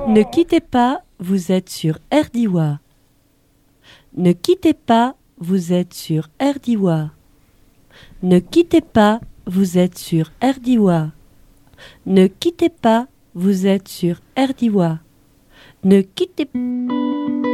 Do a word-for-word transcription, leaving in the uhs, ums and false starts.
Ne quittez pas, vous êtes sur R D I W A. Ne quittez pas, vous êtes sur R D I W A. Ne quittez pas, vous êtes sur R D I W A. Ne quittez pas, vous êtes sur R D I W A. Ne quittez pas.